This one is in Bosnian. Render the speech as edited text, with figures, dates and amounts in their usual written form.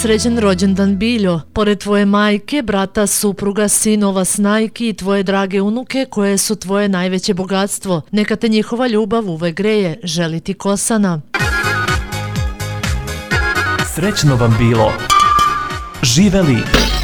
Srećan rođendan, Biljo. Pored tvoje majke, brata, supruga, sinova, snajki i tvoje drage unuke koje su tvoje najveće bogatstvo. Neka te njihova ljubav uvek greje. Želi ti Kosana. Srećno vam bilo. Živeli!